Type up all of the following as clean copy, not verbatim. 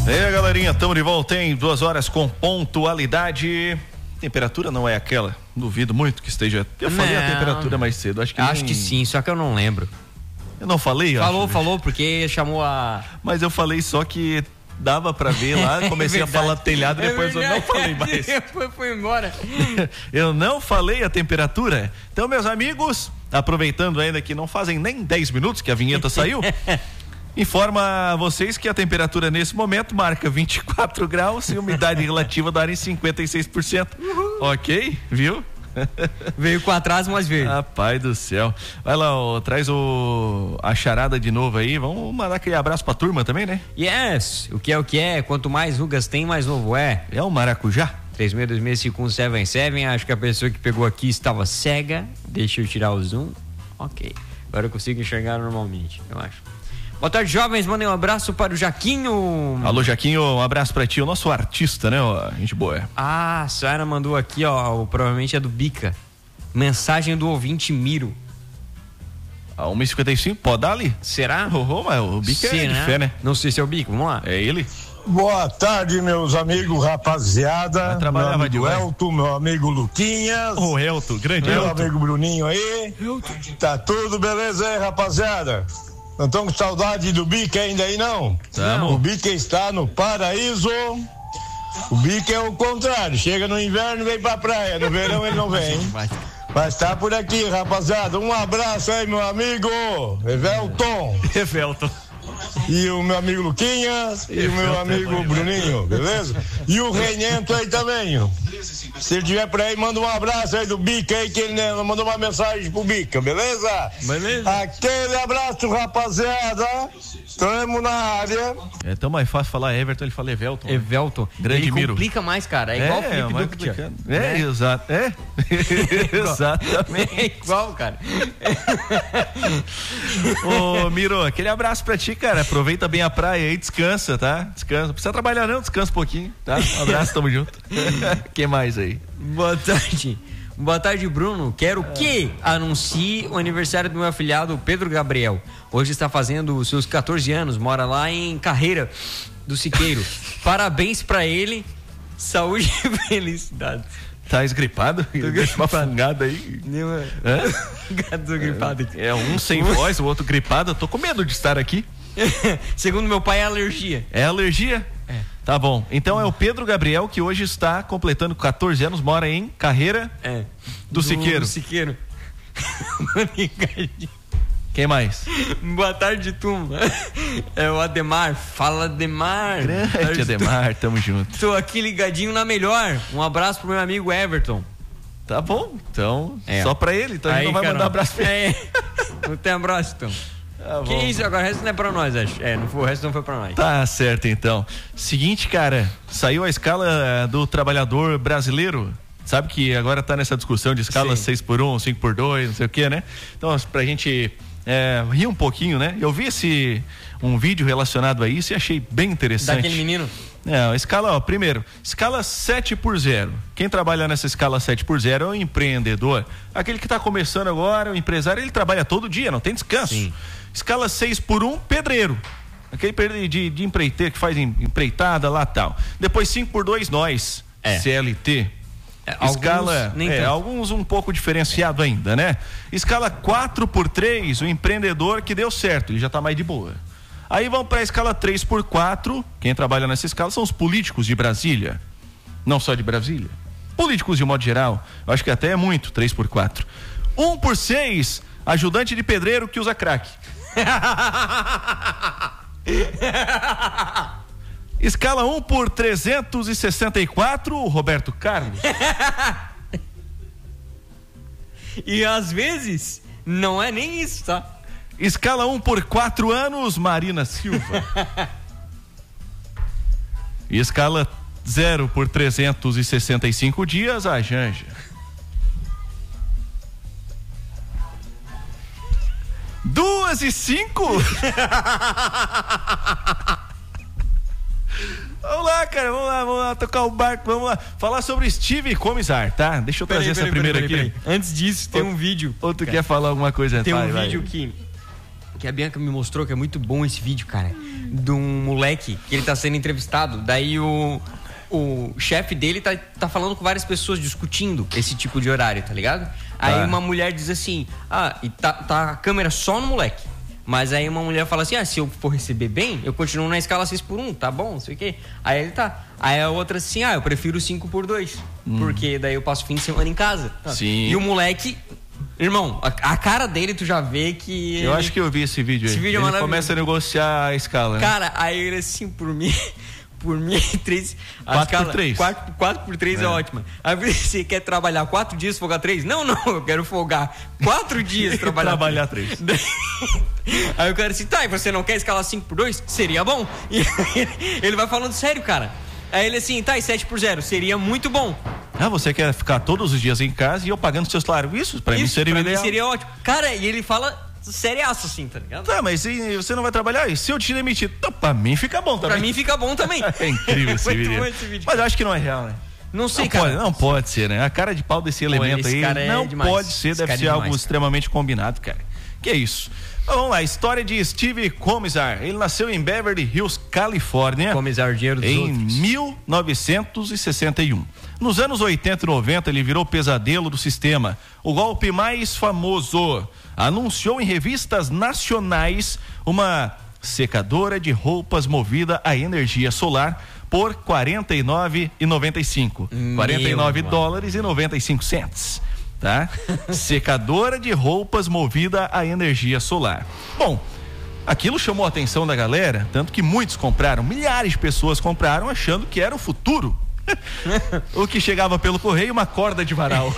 E aí, galerinha, estamos de volta em 2 horas com pontualidade. Temperatura não é aquela, duvido muito que esteja. Eu falei a temperatura mais cedo, acho que sim, só que eu não lembro. Eu não falei? Falou, porque chamou a... Mas eu falei só que dava pra ver lá, comecei a falar telhado e depois eu não falei mais. Foi embora. Eu não falei a temperatura. Então, meus amigos, aproveitando ainda que não fazem nem 10 minutos que a vinheta saiu, informa a vocês que a temperatura nesse momento marca 24 graus e umidade relativa do ar em 56%. Ok, viu? Veio com atraso, mas veio. Rapaz do céu. Vai lá, traz a charada de novo aí. Vamos mandar aquele abraço pra turma também, né? Yes, o que é. Quanto mais rugas tem, mais novo é. É o maracujá? 36265177. Acho que a pessoa que pegou aqui estava cega. Deixa eu tirar o zoom. Ok. Agora eu consigo enxergar normalmente, eu acho. Boa tarde, jovens. Mandem um abraço para o Jaquinho. Alô, Jaquinho, um abraço pra ti, o nosso artista, né? Gente boa. Ah, a Sara mandou aqui, provavelmente é do Bica. Mensagem do ouvinte Miro. A 1h55, pode dar ali? Será? Mas o Bica é de fé, né? Não sei se é o Bica, vamos lá. É ele? Boa tarde, meus amigos, rapaziada. Meu amigo Elton, meu amigo Luquinhas. Ô, Elton, grande Elton. Elton. Meu amigo Bruninho aí. Tá tudo beleza aí, rapaziada? Não estão com saudade do Bica ainda aí, não? Tamo. O Bica está no paraíso. O Bica é o contrário. Chega no inverno, vem pra praia. No verão ele não vem. Mas tá por aqui, rapaziada. Um abraço aí, meu amigo Evelton. E o meu amigo Luquinhas e o meu amigo Bruninho, beleza? E o Reinento aí também. Se ele tiver por aí, manda um abraço aí do Bica aí, que ele mandou uma mensagem pro Bica, beleza? Beleza. Aquele abraço, rapaziada. Estamos na área. É tão mais fácil falar Everton, ele fala Evelton. Evelton. Grande ele Miro. Complica mais, cara. É igual o Felipe Duque. Exato. Exatamente. É igual, cara. Ô, Miro, aquele abraço pra ti, cara. Aproveita bem a praia aí, descansa, tá? Descansa. Não precisa trabalhar não, descansa um pouquinho, tá? Um abraço, tamo junto. Que mais aí? Boa tarde, Bruno. Quero que anuncie o aniversário do meu afilhado Pedro Gabriel. Hoje está fazendo os seus 14 anos, mora lá em Carreira do Siqueiro. Parabéns pra ele, saúde e felicidade. Tá esgripado? Deixa uma fungada aí. Tô gripado aqui. É um sem voz, o outro gripado. Eu tô com medo de estar aqui. Segundo meu pai, é alergia. É alergia? É. Tá bom. Então é o Pedro Gabriel, que hoje está completando 14 anos, mora em Carreira do Siqueiro. Do Siqueiro. Quem mais? Boa tarde, turma. É o Ademar. Fala, Ademar. Grande Ademar, tamo junto. Tô aqui ligadinho na melhor. Um abraço pro meu amigo Everton. Tá bom, então só pra ele, então a gente não vai mandar abraço pra ele. Não tem abraço, então. Que isso, agora o resto não é pra nós, acho. O resto não foi pra nós. Tá certo, então. Seguinte, cara, saiu a escala do trabalhador brasileiro. Sabe que agora tá nessa discussão de escala 6x1, 5x2, não sei o que, né? Então, pra gente rir um pouquinho, né? Eu vi um vídeo relacionado a isso e achei bem interessante. Daquele menino? A escala, primeiro, escala 7x0. Quem trabalha nessa escala 7x0 é o empreendedor. Aquele que tá começando agora, o empresário, ele trabalha todo dia, não tem descanso. Sim. Escala 6x1, pedreiro. Aquele de empreiteiro que faz empreitada lá e tal. Depois 5x2, nós, CLT. Escala, alguns um pouco diferenciado ainda, né? Escala 4x3, o empreendedor que deu certo, ele já tá mais de boa. Aí vamos para a escala 3x4, quem trabalha nessa escala são os políticos de Brasília. Não só de Brasília. Políticos de modo geral, eu acho que até é muito, 3x4. 1x6, ajudante de pedreiro que usa crack. Escala 1x364, Roberto Carlos. E às vezes não é nem isso, tá? Escala 1x4 anos, Marina Silva. E escala 0x365 dias, a Janja. Duas e 5? Vamos lá, cara, vamos lá tocar o barco, vamos lá falar sobre Steve Comisar, tá? Deixa eu trazer essa primeira aqui. Antes disso, tem um vídeo. Ou tu quer falar alguma coisa? Tem um vídeo que que a Bianca me mostrou, que é muito bom esse vídeo, cara. De um moleque que ele tá sendo entrevistado. Daí o chefe dele tá falando com várias pessoas, discutindo esse tipo de horário, tá ligado? Aí uma mulher diz assim, e tá a câmera só no moleque. Mas aí uma mulher fala assim, se eu for receber bem, eu continuo na escala 6x1, tá bom, não sei o quê. Aí ele tá. Aí a outra assim, eu prefiro 5x2, porque daí eu passo o fim de semana em casa. Sim. E o moleque, irmão, a cara dele tu já vê que... Eu acho que eu vi esse vídeo aí. Esse vídeo é ele maravilhoso. começa a negociar a escala, né? Cara, aí ele assim, por mim 3. 4x3. 4x3 é ótima. Aí você quer trabalhar 4 dias, folgar 3? Não, eu quero folgar 4 dias trabalhar 3. Aí o cara assim, e você não quer escalar 5x2? Seria bom. E ele vai falando sério, cara. Aí ele assim, e 7x0? Seria muito bom. Você quer ficar todos os dias em casa e eu pagando seu salário? Isso, pra mim seria ideal. Seria ótimo. Cara, e ele fala seriaço assim, tá ligado? Mas você não vai trabalhar? E se eu te demitir? Pra mim fica bom também. Pra mim fica bom também. É incrível esse vídeo. Mas eu acho que não é real, né? Não sei, cara. Não pode ser, né? A cara de pau desse elemento aí não pode ser, deve ser algo extremamente combinado, cara. Que é isso? Vamos lá, história de Steve Comisar. Ele nasceu em Beverly Hills, Califórnia, Comisar, dinheiro dos em outros. 1961. Nos anos 80 e 90, ele virou pesadelo do sistema. O golpe mais famoso: anunciou em revistas nacionais uma secadora de roupas movida a energia solar por R$ 49,95. $49,95. Tá? Secadora de roupas movida a energia solar. Bom, aquilo chamou a atenção da galera, tanto que muitos compraram, milhares de pessoas compraram achando que era o futuro. O que chegava pelo correio, uma corda de varal.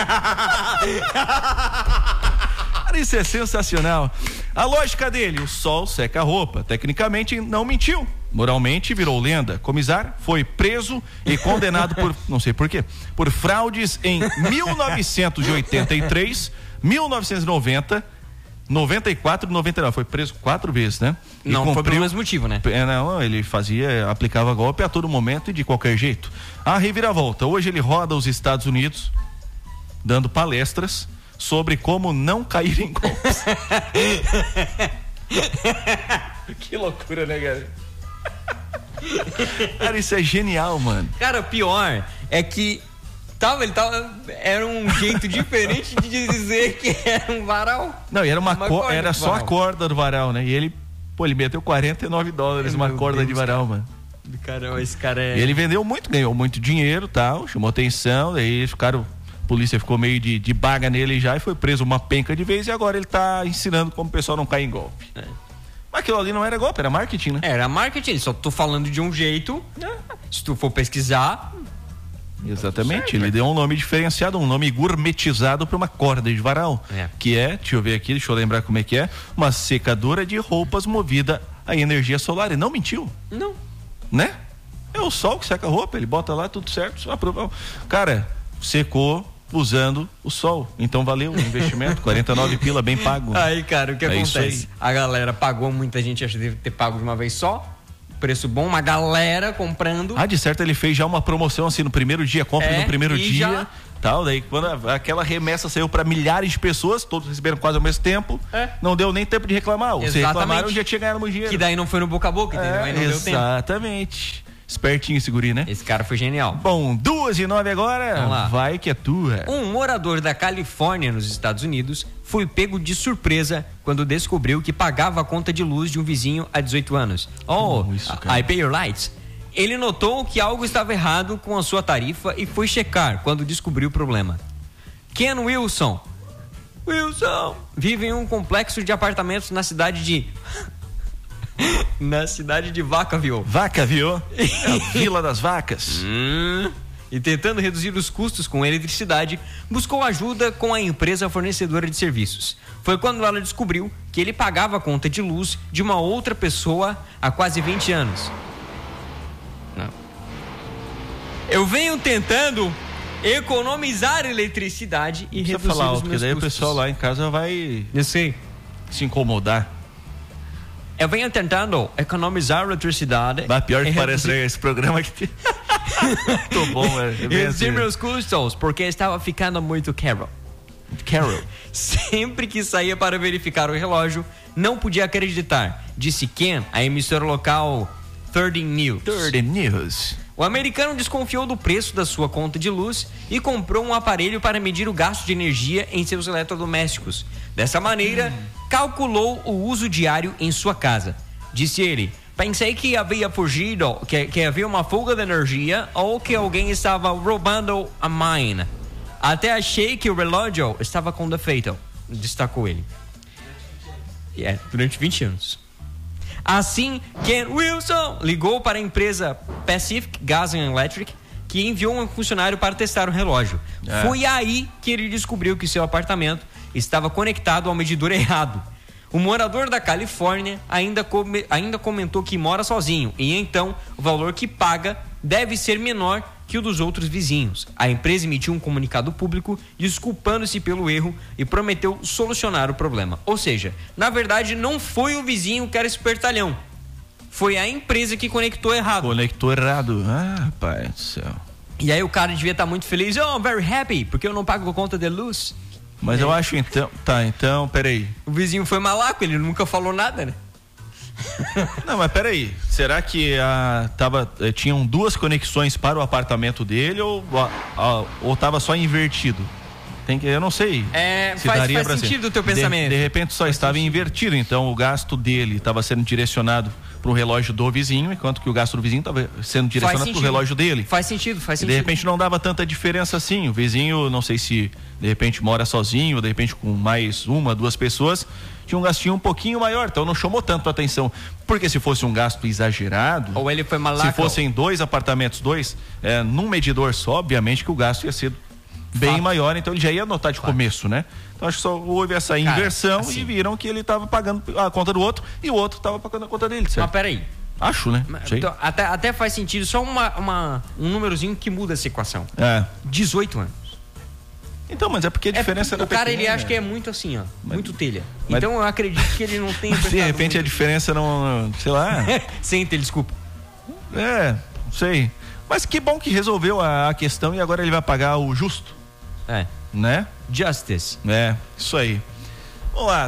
Isso é sensacional. A lógica dele: o sol seca a roupa. Tecnicamente não mentiu, moralmente virou lenda. Comisar foi preso e condenado por, não sei por quê, por fraudes em 1983, 1990, 94 e 99. Foi preso 4 vezes, né? Não foi pelo mesmo motivo, né? Não, ele aplicava golpe a todo momento e de qualquer jeito. A reviravolta: hoje ele roda os Estados Unidos dando palestras sobre como não cair em golpes. Que loucura, né, cara? Cara, isso é genial, mano. Cara, o pior é que era um jeito diferente de dizer que era um varal. Não, e era era só a corda do varal, né? E ele meteu $49 uma corda de varal, mano. Caramba, esse cara é... E ele vendeu muito, ganhou muito dinheiro, tal, chamou atenção, daí a polícia ficou meio de baga nele já e foi preso uma penca de vez, e agora ele tá ensinando como o pessoal não cai em golpe. Mas aquilo ali não era golpe, era marketing, né? Era marketing, só tô falando de um jeito, se tu for pesquisar... Exatamente, ele deu um nome diferenciado, um nome gourmetizado para uma corda de varal, que deixa eu ver aqui, deixa eu lembrar como é que é, uma secadora de roupas movida a energia solar. E não mentiu. Não. Né? É o sol que seca a roupa, ele bota lá, tudo certo. Cara, secou usando o sol, então valeu o investimento, 49 pila bem pago. Aí, cara, o que acontece? A galera pagou, muita gente acha que deve ter pago de uma vez só, preço bom, uma galera comprando. De certo ele fez já uma promoção assim no primeiro dia, compra no primeiro dia, tal, daí quando aquela remessa saiu para milhares de pessoas, todos receberam quase ao mesmo tempo, não deu nem tempo de reclamar. Se reclamaram, já tinha ganhado muito dinheiro. Que daí não foi no boca a boca, entendeu? Aí não deu tempo. Exatamente. Espertinho esse guri, né? Esse cara foi genial. Bom, 2:09 agora. Vamos lá. Vai que é tua. Um morador da Califórnia, nos Estados Unidos, foi pego de surpresa quando descobriu que pagava a conta de luz de um vizinho há 18 anos. I pay your lights. Ele notou que algo estava errado com a sua tarifa e foi checar quando descobriu o problema. Ken Wilson vive em um complexo de apartamentos na cidade de Vacaville. É a Vila das Vacas. E tentando reduzir os custos com a eletricidade, buscou ajuda com a empresa fornecedora de serviços. Foi quando ela descobriu que ele pagava a conta de luz de uma outra pessoa há quase 20 anos. Eu venho tentando economizar eletricidade e reduzir os meus porque daí custos. O pessoal lá em casa vai se incomodar. Eu venho tentando economizar eletricidade. Pior que parece esse programa aqui. Muito bom, velho. Reduzir meus custos, porque estava ficando muito caro. Carol. Sempre que saía para verificar o relógio, não podia acreditar, disse Ken à emissora local 30 News. 30 News. O americano desconfiou do preço da sua conta de luz e comprou um aparelho para medir o gasto de energia em seus eletrodomésticos. Dessa maneira, calculou o uso diário em sua casa. Disse ele: pensei que havia fugido, que havia uma fuga de energia ou que alguém estava roubando a mine. Até achei que o relógio estava com defeito, destacou ele. Durante 20 anos. Assim, Ken Wilson ligou para a empresa Pacific Gas and Electric, que enviou um funcionário para testar o relógio. Foi aí que ele descobriu que seu apartamento estava conectado ao medidor errado. O morador da Califórnia ainda comentou que mora sozinho e então o valor que paga deve ser menor que o dos outros vizinhos. A empresa emitiu um comunicado público desculpando-se pelo erro e prometeu solucionar o problema. Ou seja, na verdade não foi o vizinho que era espertalhão. Foi a empresa que conectou errado. Ah, rapaz do céu. E aí o cara devia estar muito feliz. Oh, very happy, porque eu não pago conta de luz. Mas eu acho então... Tá, então, peraí. O vizinho foi malaco, ele nunca falou nada, né? Não, mas peraí. Será que tinham duas conexões para o apartamento dele ou estava só invertido? Eu não sei. Faz sentido o teu pensamento. De repente só estava invertido, então o gasto dele estava sendo direcionado para o relógio do vizinho, enquanto que o gasto do vizinho estava sendo direcionado para o relógio dele. Faz sentido. E de repente não dava tanta diferença assim. O vizinho, não sei se de repente mora sozinho, ou de repente com mais uma, duas pessoas, tinha um gastinho um pouquinho maior, então não chamou tanto a atenção. Porque se fosse um gasto exagerado, ou ele foi malaco, se fossem dois apartamentos, num medidor só, obviamente que o gasto ia ser bem maior, então ele já ia notar de começo, né? Então acho que só houve essa inversão assim, e viram que ele estava pagando a conta do outro e o outro estava pagando a conta dele, certo? Mas peraí. Acho, né? Então, até faz sentido, só um númerozinho que muda essa equação. 18 anos. Então, mas é porque a diferença era o cara, pequena. ele acha que é muito assim, ó, muito telha. Então eu acredito que ele não tem... De repente a diferença não, sei lá... Sem ter desculpa. Não sei. Mas que bom que resolveu a questão e agora ele vai pagar o justo. Né? Justice. Isso aí. Vamos lá,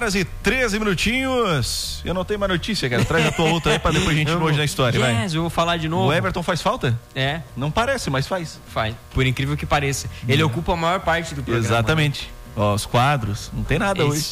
2h13. Eu não tenho mais notícia, cara. Traz a tua outra aí pra depois a gente ir hoje na história, vai. Eu vou falar de novo. O Everton faz falta? Não parece, mas faz. Faz, por incrível que pareça. Ele ocupa a maior parte do programa. Exatamente. Ó, os quadros, não tem nada hoje.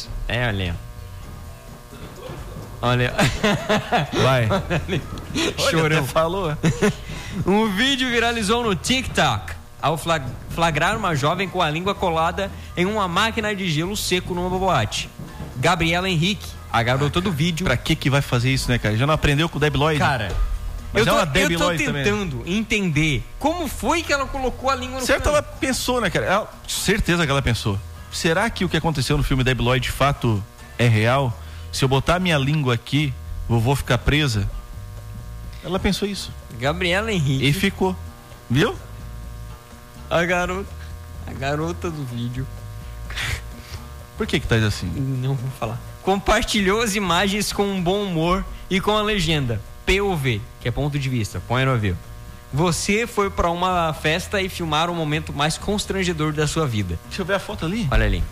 Olha. Vai. Chorão. Falou. Um vídeo viralizou no TikTok ao flagrar uma jovem com a língua colada em uma máquina de gelo seco numa boate. Gabriela Henrique, a garota do vídeo... Pra que vai fazer isso, né, cara? Já não aprendeu com o Debi Lloyd? Cara, mas eu tô tentando entender como foi que ela colocou a língua no certo, cano. ela pensou, né, cara? Certeza que ela pensou. Será que o que aconteceu no filme Debi Lloyd de fato é real? Se eu botar minha língua aqui, vou ficar presa? Ela pensou isso. Gabriela Henrique. E ficou. Viu? A garota do vídeo. Por que tá assim? Não vou falar. Compartilhou as imagens com um bom humor e com a legenda POV, que é ponto de vista, point of view. Você foi pra uma festa e filmar o momento mais constrangedor da sua vida. Deixa eu ver a foto ali. Olha ali.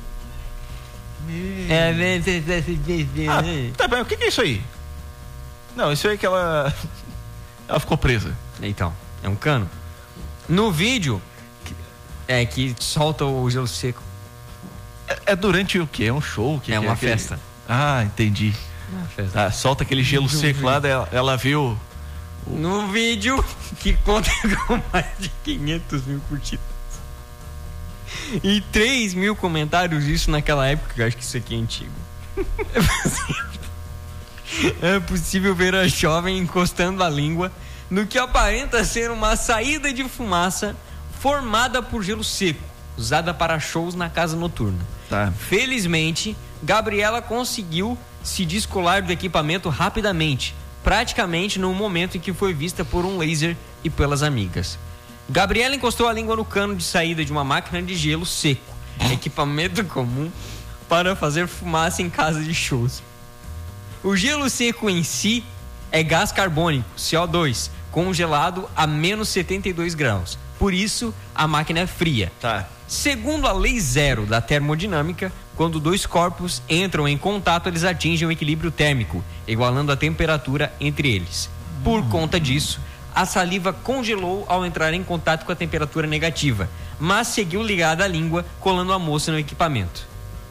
Tá bem, o que é isso aí? Não, isso aí que ela ficou presa. Então, é um cano. No vídeo, que solta o gelo seco. É durante o quê? É um show? É uma festa. Entendi. Uma festa. Solta aquele gelo seco lá, ela viu... No vídeo, que conta com mais de 500 mil curtidas. E 3 mil comentários, isso naquela época, eu acho que isso aqui é antigo. É possível ver a jovem encostando a língua no que aparenta ser uma saída de fumaça formada por gelo seco, usada para shows na casa noturna. Felizmente, Gabriela conseguiu se descolar do equipamento rapidamente, praticamente no momento em que foi vista por um laser e pelas amigas. Gabriela encostou a língua no cano de saída de uma máquina de gelo seco, equipamento comum para fazer fumaça em casa de shows. O gelo seco em si é gás carbônico, CO2, congelado a menos 72 graus. Por isso, a máquina é fria. Tá. Segundo a lei zero da termodinâmica, quando dois corpos entram em contato, eles atingem um equilíbrio térmico, igualando a temperatura entre eles. Por conta disso, a saliva congelou ao entrar em contato com a temperatura negativa, mas seguiu ligada à língua, colando a moça no equipamento.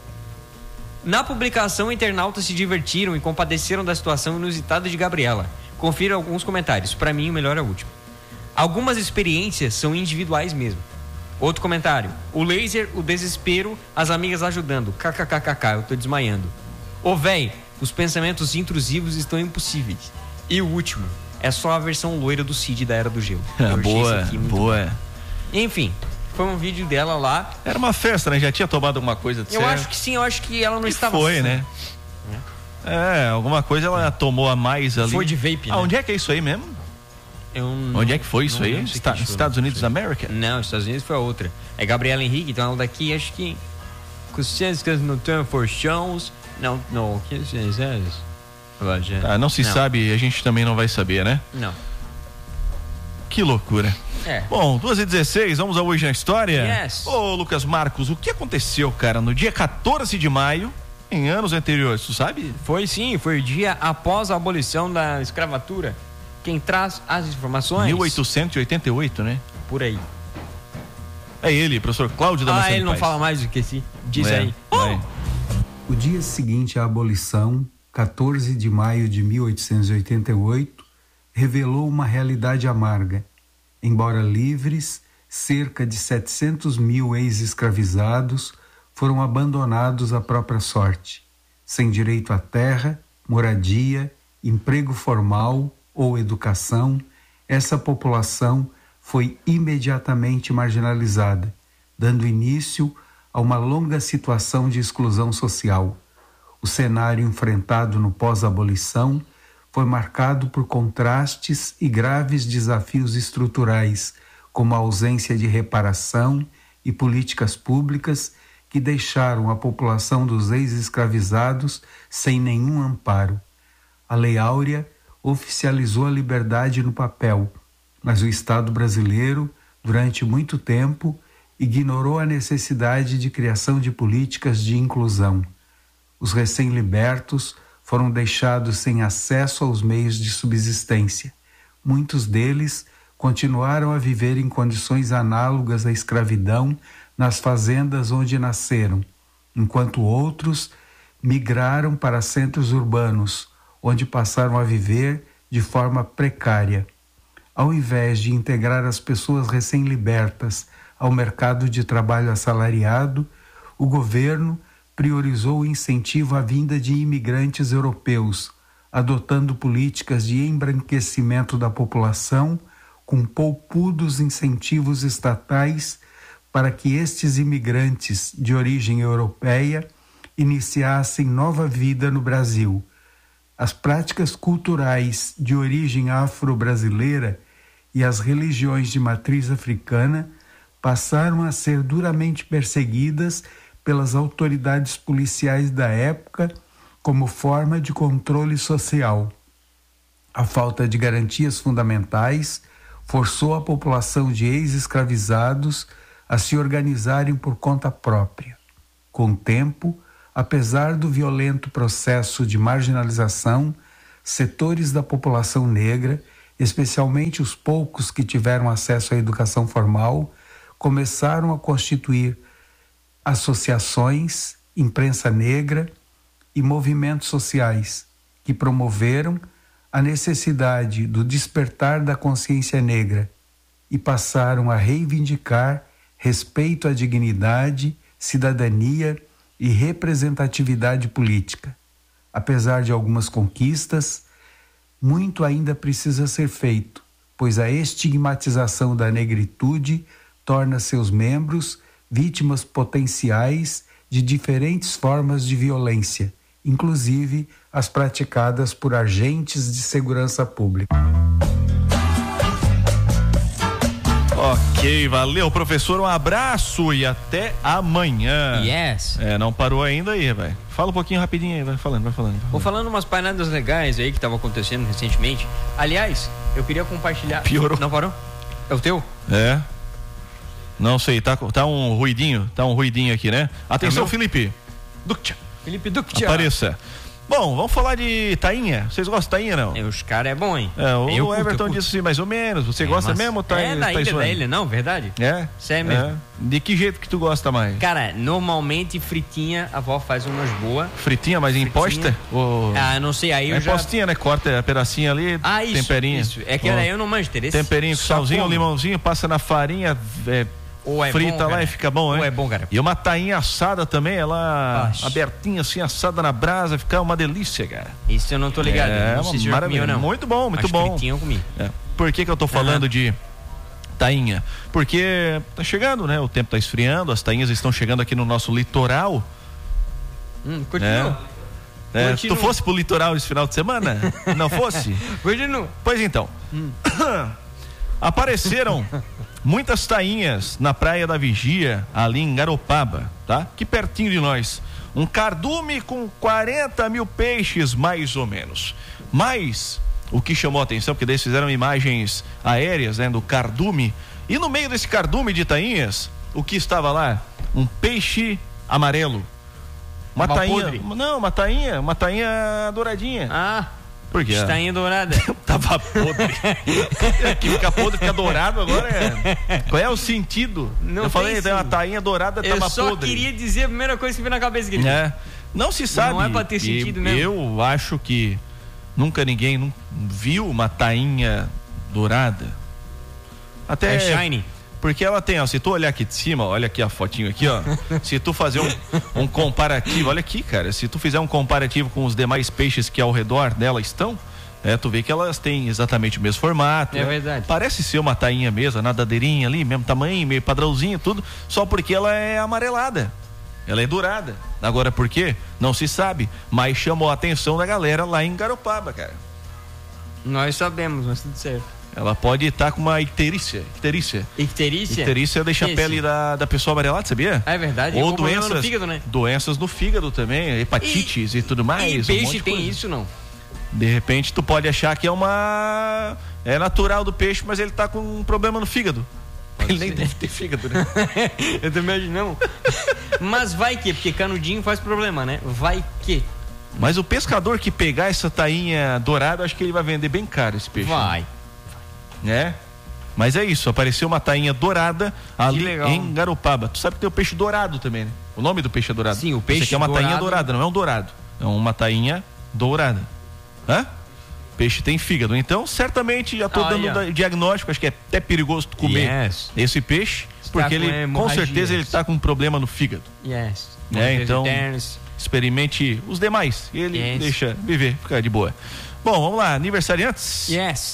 Na publicação, internautas se divertiram e compadeceram da situação inusitada de Gabriela. Confira alguns comentários. Para mim, o melhor é o último. Algumas experiências são individuais mesmo. Outro comentário. O laser, o desespero, as amigas ajudando. KKKKK, eu tô desmaiando. Ô véi, os pensamentos intrusivos estão impossíveis. E o último. É só a versão loira do Cid da Era do Gelo. Boa. Enfim, foi um vídeo dela lá. Era uma festa, né? Já tinha tomado alguma coisa de Eu acho que sim, eu acho que ela não estava... Foi, né? Alguma coisa ela tomou a mais ali. Foi de vape, né? Onde é que é isso aí mesmo? Onde é que foi isso aí? Estados Unidos da América? Não, Estados Unidos foi a outra. É Gabriela Henrique, então ela daqui, acho que... Consciências no termo for shows... Não, o que é isso? Não se sabe, a gente também não vai saber, né? Não. Que loucura. Bom, 2h16, vamos a Hoje na História? Yes. Ô, Lucas Marcos, o que aconteceu, cara, no dia 14 de maio, em anos anteriores, tu sabe? Foi sim, foi o dia após a abolição da escravatura. Quem traz as informações... 1888, né? Por aí. É ele, professor Cláudio Damasceno. Ele não fala mais do que esse. Diz aí. O dia seguinte à abolição, 14 de maio de 1888, revelou uma realidade amarga. Embora livres, cerca de 700 mil ex-escravizados foram abandonados à própria sorte, sem direito à terra, moradia, emprego formal ou educação. Essa população foi imediatamente marginalizada, dando início a uma longa situação de exclusão social. O cenário enfrentado no pós-abolição foi marcado por contrastes e graves desafios estruturais, como a ausência de reparação e políticas públicas que deixaram a população dos ex-escravizados sem nenhum amparo. A Lei Áurea oficializou a liberdade no papel, mas o Estado brasileiro, durante muito tempo, ignorou a necessidade de criação de políticas de inclusão. Os recém-libertos foram deixados sem acesso aos meios de subsistência. Muitos deles continuaram a viver em condições análogas à escravidão nas fazendas onde nasceram, enquanto outros migraram para centros urbanos, onde passaram a viver de forma precária. Ao invés de integrar as pessoas recém-libertas ao mercado de trabalho assalariado, o governo priorizou o incentivo à vinda de imigrantes europeus, adotando políticas de embranquecimento da população com poupudos incentivos estatais para que estes imigrantes de origem europeia iniciassem nova vida no Brasil. As práticas culturais de origem afro-brasileira e as religiões de matriz africana passaram a ser duramente perseguidas pelas autoridades policiais da época como forma de controle social. A falta de garantias fundamentais forçou a população de ex-escravizados a se organizarem por conta própria. Com o tempo, apesar do violento processo de marginalização, setores da população negra, especialmente os poucos que tiveram acesso à educação formal, começaram a constituir associações, imprensa negra e movimentos sociais que promoveram a necessidade do despertar da consciência negra e passaram a reivindicar respeito à dignidade, cidadania e representatividade política. Apesar de algumas conquistas, muito ainda precisa ser feito, pois a estigmatização da negritude torna seus membros vítimas potenciais de diferentes formas de violência, inclusive as praticadas por agentes de segurança pública. Ok, valeu, professor, um abraço e até amanhã. Yes. Não parou ainda aí, vai. Fala um pouquinho rapidinho aí, vai falando. Vou falando umas paradas legais aí que estavam acontecendo recentemente. Aliás, eu queria compartilhar... Piorou. Não parou? É o teu? É. Não sei, tá um ruidinho aqui, né? Atenção, Felipe Ductia. Apareça. Bom, vamos falar de tainha. Vocês gostam de tainha, não? Os caras é bom, hein? O Everton disse assim, mais ou menos. Você gosta mesmo? É da ilha da ilha, não? Verdade? É? Sério mesmo. É. De que jeito que tu gosta mais? Cara, normalmente fritinha, a avó faz umas boas. Fritinha, mas imposta? Não sei, aí eu já... Impostinha, né? Corta a pedacinha ali, temperinha. Isso. É que eu não manjo interesse. Temperinho, salzinho, limãozinho, passa na farinha, frita bom, lá e fica bom, hein? É bom, cara. E uma tainha assada também, ela abertinha assim, assada na brasa, fica uma delícia, cara. Isso eu não tô ligado. Não sei se eu comi ou não. Muito bom, muito bom. Fritinha eu comi. Por que eu tô falando de tainha? Porque tá chegando, né? O tempo tá esfriando, as tainhas estão chegando aqui no nosso litoral. Continua. Se tu fosse pro litoral esse final de semana, não fosse? Continua. Pois então. Apareceram muitas tainhas na Praia da Vigia, ali em Garopaba, tá? Aqui pertinho de nós. Um cardume com 40 mil peixes, mais ou menos. Mas o que chamou a atenção, porque daí fizeram imagens aéreas, né, do cardume. E no meio desse cardume de tainhas, o que estava lá? Um peixe amarelo. Uma tainha. Não, uma tainha douradinha. Por quê? Tainha dourada. Tava podre. Que fica podre, fica dourado agora. Qual é o sentido? Eu falei, uma tainha dourada tava podre. Eu só queria dizer a primeira coisa que veio na cabeça. Não se sabe. Não é pra ter sentido mesmo. Eu acho que ninguém viu uma tainha dourada. Até shiny. Porque ela tem, se tu olhar aqui de cima, olha aqui a fotinho aqui, ó. Se tu fazer um comparativo, olha aqui, cara. Se tu fizer um comparativo com os demais peixes que ao redor dela estão, tu vê que elas têm exatamente o mesmo formato. É verdade. Parece ser uma tainha mesmo, a nadadeirinha ali, mesmo tamanho, meio padrãozinho, tudo. Só porque ela é amarelada. Ela é dourada. Agora por quê? Não se sabe. Mas chamou a atenção da galera lá em Garopaba, cara. Nós sabemos, mas tudo certo. Ela pode estar com uma icterícia. Icterícia deixa a pele da pessoa amarelada, sabia? É verdade. Ou doenças no fígado, né? Doenças no fígado também, hepatites e tudo mais. E peixe tem isso, não? De repente tu pode achar que é natural do peixe, mas ele tá com um problema no fígado. Ele nem deve ter fígado, né? Eu também acho não. Mas vai que, porque canudinho faz problema, né? Vai que. Mas o pescador que pegar essa tainha dourada, acho que ele vai vender bem caro esse peixe. Vai. Mas é isso, apareceu uma tainha dourada ali em Garopaba. Tu sabe que tem o peixe dourado também, né? O nome do peixe é dourado. Sim, o peixe Esse aqui é uma tainha dourada, não é um dourado. É uma tainha dourada. Peixe tem fígado. Então, certamente, já tô dando diagnóstico, acho que é até perigoso tu comer esse peixe, porque ele, com certeza, ele tá com um problema no fígado. Então, experimente os demais. Ele deixa viver, ficar de boa. Bom, vamos lá, aniversariantes?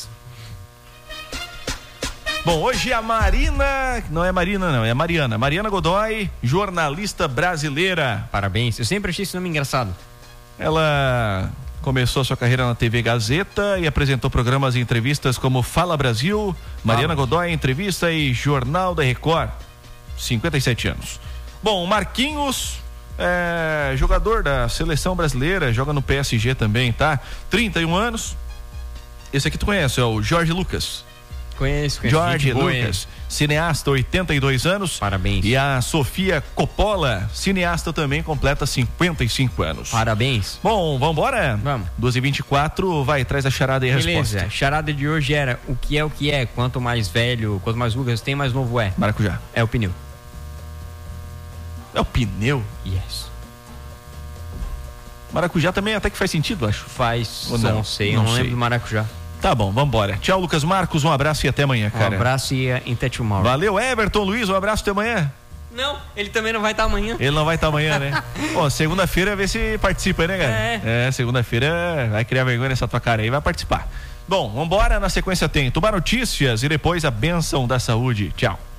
Bom, hoje a Marina, não é Marina não, é Mariana. Mariana Godoy, jornalista brasileira. Parabéns, eu sempre achei esse nome engraçado. Ela começou a sua carreira na TV Gazeta e apresentou programas e entrevistas como Fala Brasil, Mariana Godoy, Entrevista e Jornal da Record. 57 anos. Bom, Marquinhos, jogador da seleção brasileira, joga no PSG também, tá? 31 anos. Esse aqui tu conhece, é o Jorge Lucas. Conheço. Jorge Lucas, cineasta, 82 anos. Parabéns. E a Sofia Coppola, cineasta também, completa 55 anos. Parabéns. Bom, vambora? Vamos. 12h24, vai, traz a charada e a resposta. Beleza, charada de hoje era o que é. Quanto mais velho, quanto mais Lucas tem, mais novo é. Maracujá. É o pneu. É o pneu? Yes. Maracujá também até que faz sentido, acho. Faz, não sei, não lembro do maracujá. Tá bom, vambora. Tchau, Lucas Marcos, um abraço e até amanhã, cara. Um abraço e até tomorrow. Valeu, Everton Luiz, um abraço até amanhã. Não, ele também não vai estar amanhã. Ele não vai estar amanhã, né? Ó, segunda-feira vê se participa aí, né, cara? Segunda-feira vai criar vergonha nessa tua cara aí e vai participar. Bom, vambora, na sequência tem Tubar Notícias e depois a bênção da saúde. Tchau.